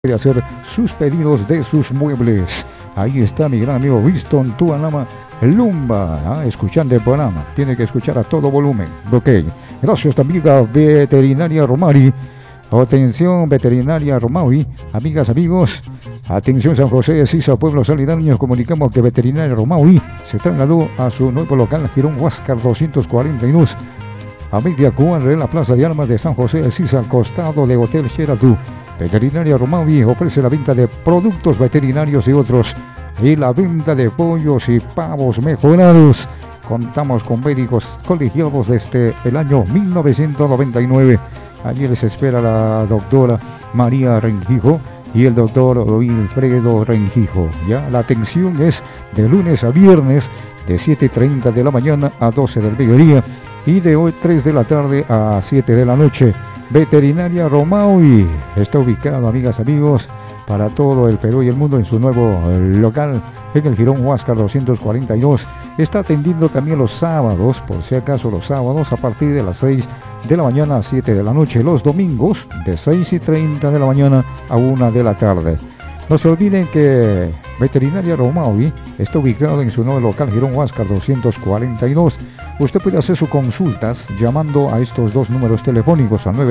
Quiere hacer sus pedidos de sus muebles. Ahí está mi gran amigo Winston Tuanama Lumba, escuchando el programa. Tiene que escuchar a todo volumen. Ok. Gracias también a Veterinaria Romari. Atención, Veterinaria Romaui, amigas, amigos. Atención, San José de Sisa, pueblos aledaños. Comunicamos que Veterinaria Romaui se trasladó a su nuevo local, Girón Huáscar 242. A media cuadra en la Plaza de Armas de San José de Sisa, al costado de Hotel Sheraton. Veterinaria Romaui ofrece la venta de productos veterinarios y otros, y la venta de pollos y pavos mejorados. Contamos con médicos colegiados desde el año 1999. Allí les espera la doctora María Rengijo y el doctor Wilfredo Rengijo. Ya la atención es de lunes a viernes de 7:30 de la mañana a 12 del mediodía y de hoy 3 de la tarde a 7 de la noche. Veterinaria Romaui está ubicado, amigas, amigos, para todo el Perú y el mundo en su nuevo local en el Girón Huáscar 242. Está atendiendo también los sábados, por si acaso los sábados, a partir de las 6 de la mañana a 7 de la noche. Los domingos de 6:30 de la mañana a 1 de la tarde. No se olviden que Veterinaria Romaui está ubicado en su nuevo local Girón Huáscar 242. Usted puede hacer sus consultas llamando a estos dos números telefónicos al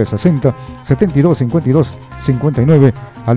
960-7252-59, al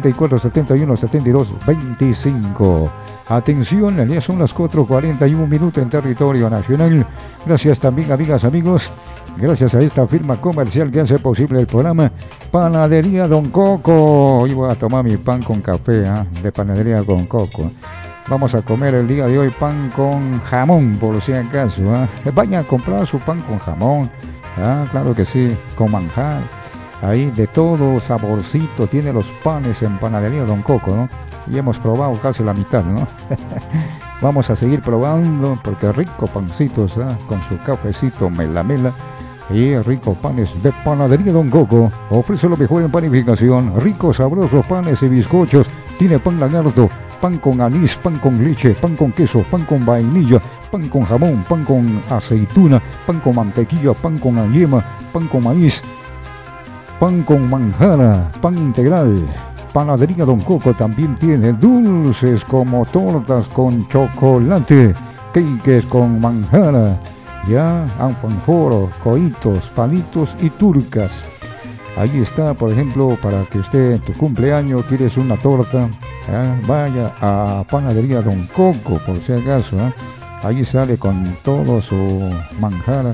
974-71-72-25. Atención, ya son las 4:41 en territorio nacional. Gracias también, amigas, amigos. Gracias a esta firma comercial que hace posible el programa, Panadería Don Coco. Hoy voy a tomar mi pan con café, de Panadería Don Coco. Vamos a comer el día de hoy pan con jamón, por si acaso. Vaya a comprar su pan con jamón. Claro que sí, con manjar. Ahí de todo saborcito tiene los panes en Panadería Don Coco, ¿no? Y hemos probado casi la mitad, ¿no? Vamos a seguir probando porque rico pancitos, con su cafecito melamela. Y ricos panes de Panadería Don Coco. Ofrece lo mejor en panificación. Ricos, sabrosos panes y bizcochos. Tiene pan lagarto, pan con anís, pan con leche, pan con queso, pan con vainilla, pan con jamón, pan con aceituna, pan con mantequilla, pan con yema, pan con maíz, pan con manjara, pan integral. Panadería Don Coco también tiene dulces como tortas con chocolate, cakes con manjara, alfajores, coitos, palitos y turcas. Ahí está, por ejemplo, para que usted en tu cumpleaños quieres una torta, vaya a Panadería Don Coco, por si acaso. Ahí sale con todo su manjara,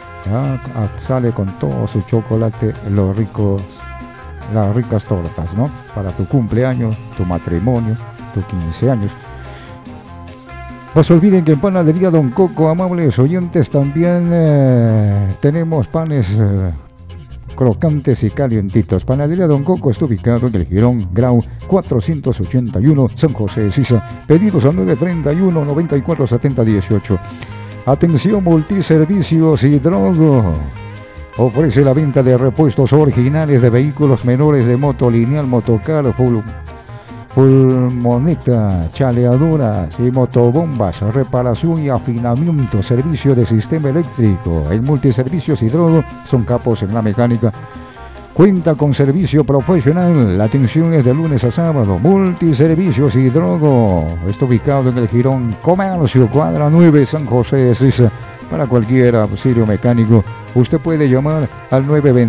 sale con todo su chocolate, las ricas tortas, ¿no? Para tu cumpleaños, tu matrimonio, tu 15 años. No se olviden que en Panadería Don Coco, amables oyentes, también tenemos panes crocantes y calientitos. Panadería Don Coco está ubicado en el Girón Grau 481, San José de Sisa. Pedidos al 931-9470-18. Atención, Multiservicios Hidrogo. Ofrece la venta de repuestos originales de vehículos menores de moto lineal, motocar, pulmoneta, chaleadoras y motobombas, reparación y afinamiento, servicio de sistema eléctrico. En Multiservicios Hidrogo son capos en la mecánica. Cuenta con servicio profesional. La atención es de lunes a sábado. Multiservicios Hidrogo está ubicado en el Girón Comercio, cuadra 9, San José de Sisa. Para cualquier auxilio mecánico, usted puede llamar al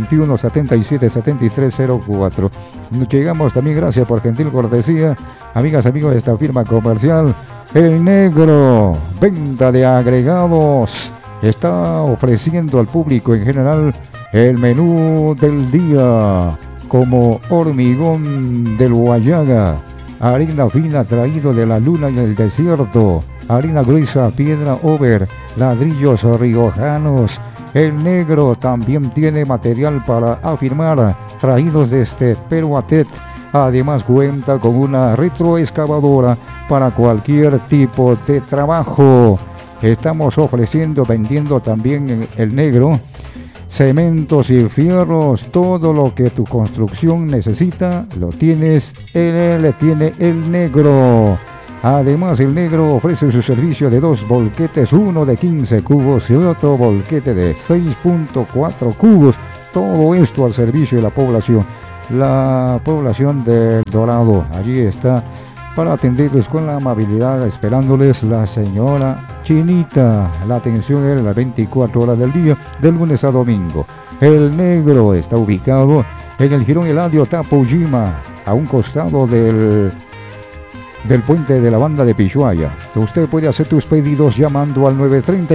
921-77-7304. Llegamos también gracias por gentil cortesía, amigas, amigos de esta firma comercial, El Negro, venta de agregados. Está ofreciendo al público en general el menú del día, como hormigón del Guayaga, harina fina traído de la luna y el desierto, harina gruesa, piedra over, ladrillos riojanos. El Negro también tiene material para afirmar, traídos desde Peruatet. Además cuenta con una retroexcavadora para cualquier tipo de trabajo. Estamos vendiendo también El Negro, cementos y fierros, todo lo que tu construcción necesita, lo tienes, él tiene El Negro. Además, El Negro ofrece su servicio de 2 volquetes, uno de 15 cubos y otro volquete de 6.4 cubos. Todo esto al servicio de la población. la población del Dorado. Allí está para atenderles con la amabilidad, esperándoles la señora Chinita. La atención es las 24 horas del día, de lunes a domingo. El Negro está ubicado en el Jirón Eladio Tapujima, a un costado del puente de la banda de Pishuaya. Usted puede hacer tus pedidos llamando al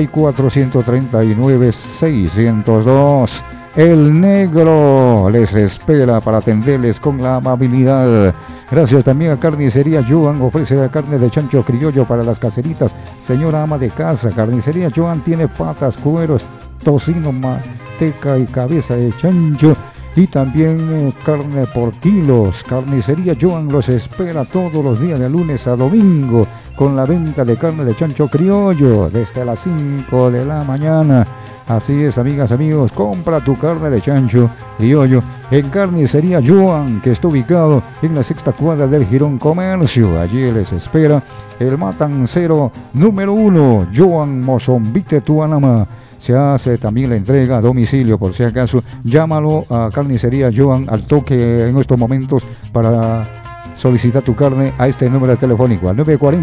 934-139-602. El Negro les espera para atenderles con la amabilidad. Gracias también a Carnicería Joan, ofrece la carne de chancho criollo para las caseritas. Señora ama de casa, Carnicería Joan tiene patas, cueros, tocino, manteca y cabeza de chancho. Y también carne por kilos. Carnicería Joan los espera todos los días de lunes a domingo con la venta de carne de chancho criollo desde las 5 de la mañana. Así es, amigas, amigos, compra tu carne de chancho criollo en Carnicería Joan, que está ubicado en la 6ª cuadra del Jirón Comercio. Allí les espera el matancero número 1, Joan Mozambique, Tuanama. Se hace también la entrega a domicilio, por si acaso. Llámalo a Carnicería Joan al toque en estos momentos para solicitar tu carne a este número telefónico, al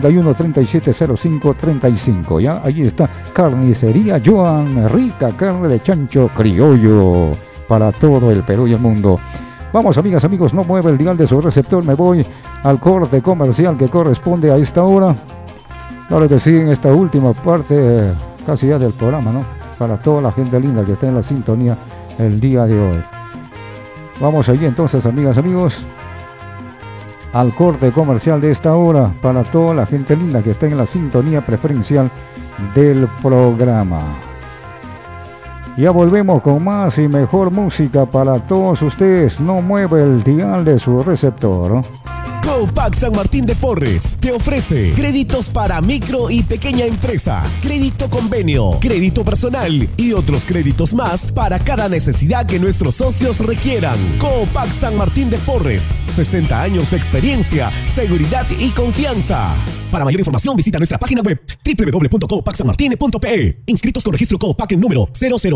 941-370535. Ya, ahí está Carnicería Joan, rica carne de chancho criollo para todo el Perú y el mundo. Vamos, amigas, amigos, no mueve el dial de su receptor. Me voy al corte comercial que corresponde a esta hora. Claro que sí, en esta última parte casi ya del programa, ¿no? Para toda la gente linda que está en la sintonía el día de hoy. Vamos allí entonces, amigas, amigos, al corte comercial de esta hora para toda la gente linda que está en la sintonía preferencial del programa. Ya volvemos con más y mejor música para todos ustedes. No mueve el dial de su receptor, ¿no? Copac San Martín de Porres te ofrece créditos para micro y pequeña empresa, crédito convenio, crédito personal y otros créditos más para cada necesidad que nuestros socios requieran. Copac San Martín de Porres, 60 años de experiencia, seguridad y confianza. Para mayor información visita nuestra página web www.copacsanmartine.pe. Inscritos con registro Copac en número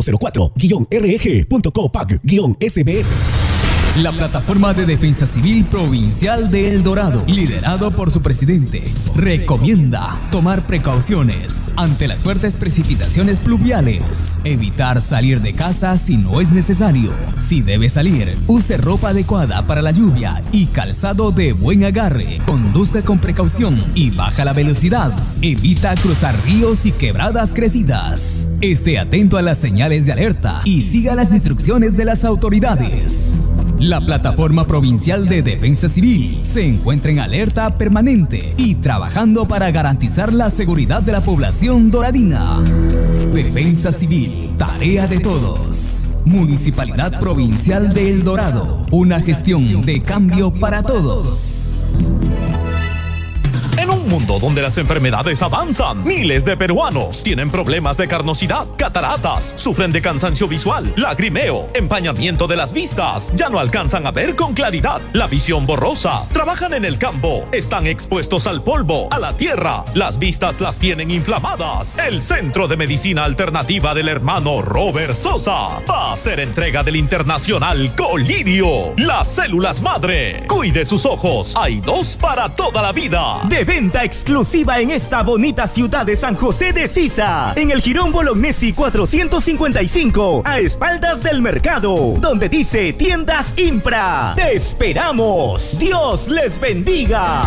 0004-reg.copac-sbs. La plataforma de defensa civil provincial de El Dorado, liderado por su presidente, recomienda tomar precauciones ante las fuertes precipitaciones pluviales, evitar salir de casa si no es necesario. Si debe salir, use ropa adecuada para la lluvia y calzado de buen agarre. Conduzca con precaución y baja la velocidad. Evita cruzar ríos y quebradas crecidas. Esté atento a las señales de alerta y siga las instrucciones de las autoridades. La Plataforma Provincial de Defensa Civil se encuentra en alerta permanente y trabajando para garantizar la seguridad de la población doradina. Defensa Civil, tarea de todos. Municipalidad Provincial de El Dorado, una gestión de cambio para todos. En un mundo donde las enfermedades avanzan, miles de peruanos tienen problemas de carnosidad, cataratas, sufren de cansancio visual, lagrimeo, empañamiento de las vistas, ya no alcanzan a ver con claridad, la visión borrosa, trabajan en el campo, están expuestos al polvo, a la tierra, las vistas las tienen inflamadas. El Centro de Medicina Alternativa del hermano Robert Sosa va a hacer entrega del internacional Colirio, las células madre. Cuide sus ojos, hay 2 para toda la vida. De venta exclusiva en esta bonita ciudad de San José de Sisa, en el Jirón Bolognesi 455, a espaldas del mercado, donde dice Tiendas Impra. ¡Te esperamos! ¡Dios les bendiga!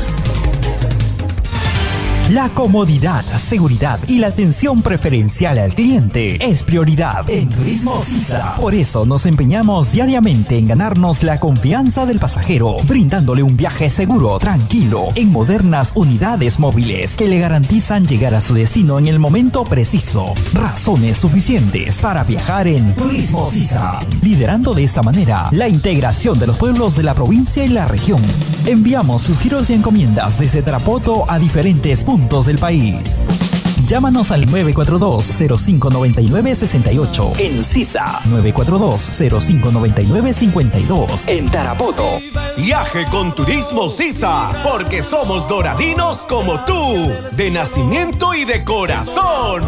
La comodidad, seguridad y la atención preferencial al cliente es prioridad en Turismo Sisa. Por eso nos empeñamos diariamente en ganarnos la confianza del pasajero, brindándole un viaje seguro, tranquilo, en modernas unidades móviles que le garantizan llegar a su destino en el momento preciso. Razones suficientes para viajar en Turismo Sisa, liderando de esta manera la integración de los pueblos de la provincia y la región. Enviamos sus giros y encomiendas desde Tarapoto a diferentes puntos del país. Llámanos al 942-0599-68 en Sisa, 942-0599-52 en Tarapoto. Viaje con Turismo Sisa, porque somos doradinos como tú, de nacimiento y de corazón.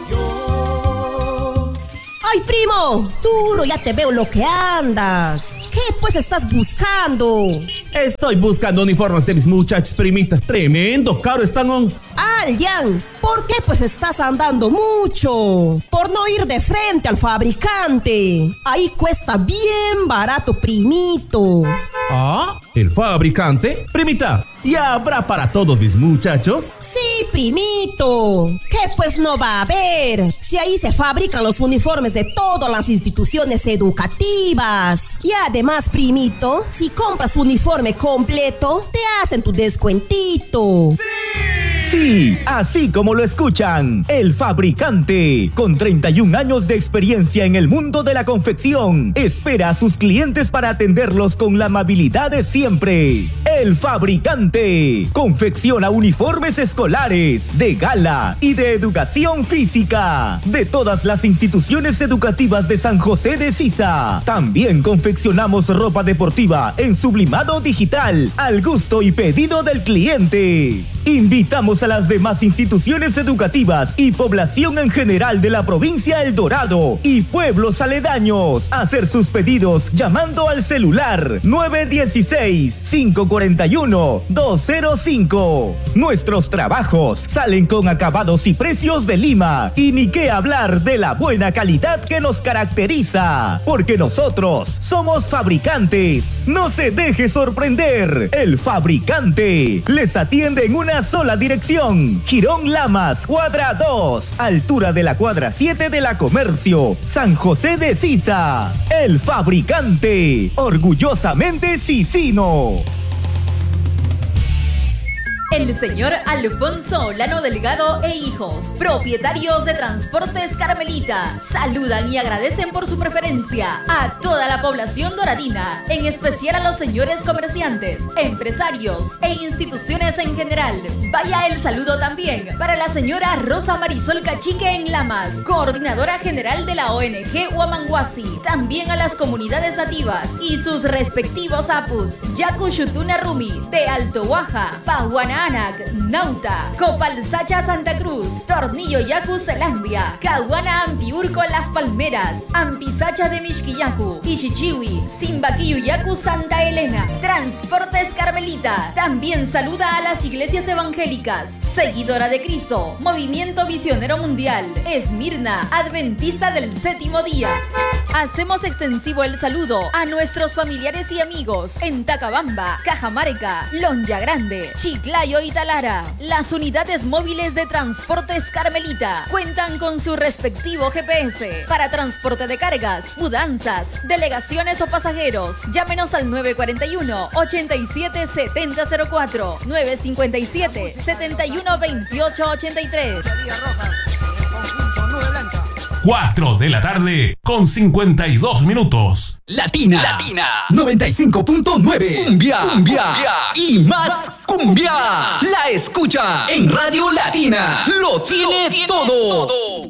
¡Ay, primo! Duro, ya te veo lo que andas. ¿Qué pues estás buscando? Estoy buscando uniformes de mis muchachos, primita. Tremendo caro están. Aljan, ¿por qué pues estás andando mucho? Por no ir de frente al fabricante. Ahí cuesta bien barato, primito. ¿Ah? ¿El fabricante? Primita, ¿ya habrá para todos mis muchachos? Sí, primito. ¿Qué pues no va a haber? Si ahí se fabrican los uniformes de todas las instituciones educativas. Y además, primito, si compras uniforme completo, te hacen tu descuentito. Sí, así como lo escuchan, El Fabricante, con 31 años de experiencia en el mundo de la confección, espera a sus clientes para atenderlos con la amabilidad de siempre. El Fabricante confecciona uniformes escolares, de gala y de educación física, de todas las instituciones educativas de San José de Sisa. También confeccionamos ropa deportiva en sublimado digital, al gusto y pedido del cliente. Invitamos a las demás instituciones educativas y población en general de la provincia El Dorado y pueblos aledaños a hacer sus pedidos llamando al celular 916-541-205. Nuestros trabajos salen con acabados y precios de Lima y ni qué hablar de la buena calidad que nos caracteriza, porque nosotros somos fabricantes. No se deje sorprender. El Fabricante les atiende en una sola dirección. Girón Lamas, cuadra 2, altura de la cuadra 7 de la Comercio, San José de Sisa. El Fabricante, orgullosamente sisino. El señor Alfonso Olano Delgado e hijos, propietarios de Transportes Carmelita, saludan y agradecen por su preferencia a toda la población doradina, en especial a los señores comerciantes, empresarios e instituciones en general. Vaya el saludo también para la señora Rosa Marisol Cachique en Lamas, coordinadora general de la ONG Huamanguasi, también a las comunidades nativas y sus respectivos apus, Yacuchutuna Rumi, de Alto Huaja, Pahuana Anac, Nauta, Copalsacha Santa Cruz, Tornillo Yacu Zelandia, Cahuana Ampiurco Las Palmeras, Ampisacha de Mixquillacu, Ichichiwi, Simbaquiyu Yacu Santa Elena. Transportes Carmelita también saluda a las iglesias evangélicas, Seguidora de Cristo, Movimiento Misionero Mundial, Esmirna, Adventista del Séptimo Día. Hacemos extensivo el saludo a nuestros familiares y amigos en Tacabamba, Cajamarca, Lonja Grande, Chiclayo y Talara. Las unidades móviles de Transportes Carmelita cuentan con su respectivo GPS para transporte de cargas, mudanzas, delegaciones o pasajeros. Llámenos al 941-87-7004, 957-712883. 4 de la tarde con 52 minutos. Latina 95.9. Cumbia y más cumbia. La escucha en Radio Latina. Lo tiene todo.